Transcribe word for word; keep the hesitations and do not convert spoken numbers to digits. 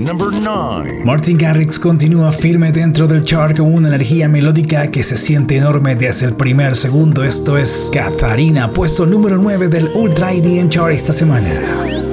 number nine. Martin Garrix continúa firme dentro del chart con una energía melódica que se siente enorme desde el primer segundo. Esto es Katharina, puesto número nueve del Ultra I D M Chart esta semana.